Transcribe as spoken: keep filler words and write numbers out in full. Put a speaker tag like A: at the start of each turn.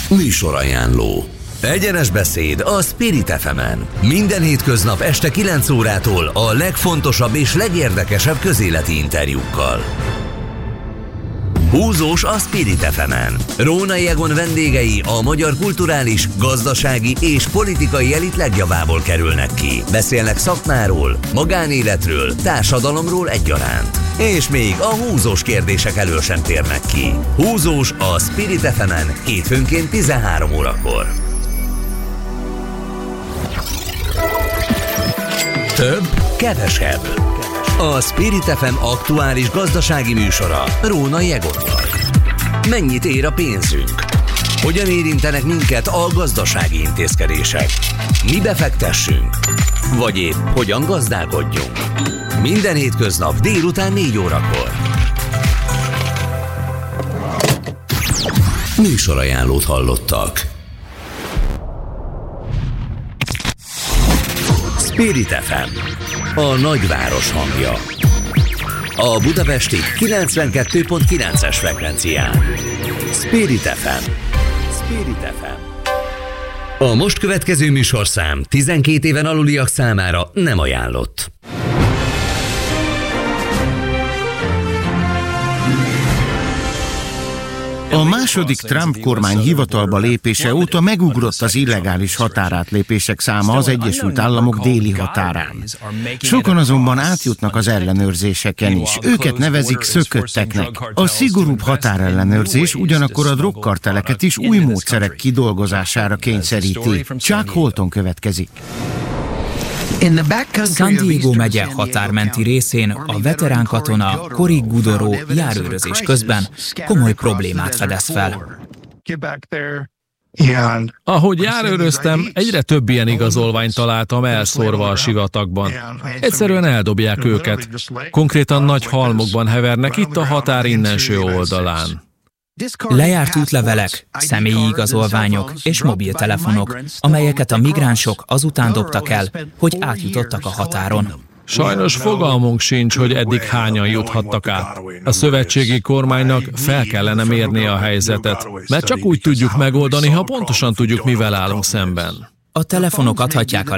A: Műsorajánló. Egyenes beszéd a Spirit ef emen. Minden hétköznap este kilenc órától a legfontosabb és legérdekesebb közéleti interjúkkal. Húzós a Spirit ef emen. Rónai Egon vendégei a magyar kulturális, gazdasági és politikai elit legjavából kerülnek ki. Beszélnek szakmáról, magánéletről, társadalomról egyaránt. És még a húzós kérdések elől sem térnek ki. Húzós a Spirit ef emen hétfőnként tizenhárom órakor. Több, kevesebb. A Spirit ef em aktuális gazdasági műsora Rónai Egonnal. Mennyit ér a pénzünk? Hogyan érintenek minket a gazdasági intézkedések? Mi befektessünk? Vagy épp hogyan gazdálkodjunk? Minden hétköznap délután négy órakor. Műsorajánlót hallottak. Spirit ef em, a nagyváros hangja. A budapesti kilencvenkettő pont kilences frekvencián. Spirit ef em. Spirit ef em. A most következő műsorszám tizenkét éven aluliak számára nem ajánlott.
B: A második Trump kormány hivatalba lépése óta megugrott az illegális határátlépések száma az Egyesült Államok déli határán. Sokan azonban átjutnak az ellenőrzéseken is. Őket nevezik szökötteknek. A szigorúbb határellenőrzés ugyanakkor a drogkarteleket is új módszerek kidolgozására kényszeríti. Chuck Holton következik.
C: San Diego megye határmenti részén a veterán katona Cory Goodorow járőrözés közben komoly problémát fedez fel.
D: Ahogy járőröztem, egyre több ilyen igazolványt találtam elszórva a sivatagban. Egyszerűen eldobják őket. Konkrétan nagy halmokban hevernek itt a határ innenső oldalán.
C: Lejárt útlevelek, személyi igazolványok és mobiltelefonok, amelyeket a migránsok azután dobtak el, hogy átjutottak a határon.
D: Sajnos fogalmunk sincs, hogy eddig hányan juthattak át. A szövetségi kormánynak fel kellene mérnie a helyzetet, mert csak úgy tudjuk megoldani, ha pontosan tudjuk, mivel állunk szemben.
C: A telefonok adhatják a